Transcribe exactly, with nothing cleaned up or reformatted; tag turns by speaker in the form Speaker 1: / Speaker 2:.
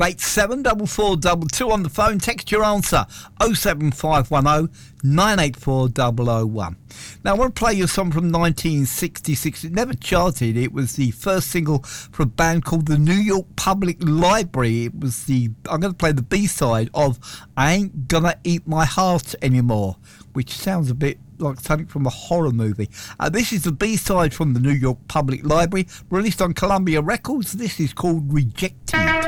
Speaker 1: eight seven four four two two on the phone. Text your answer oh seven five one oh nine eight four oh oh one. Now I want to play you a song from nineteen sixty-six. It never charted. It was the first single for a band called the New York Public Library. It was the I'm going to play the B-side of I Ain't Gonna Eat My Heart Anymore, which sounds a bit like something from a horror movie. Uh, this is the B-side from the New York Public Library, released on Columbia Records. This is called Rejecting.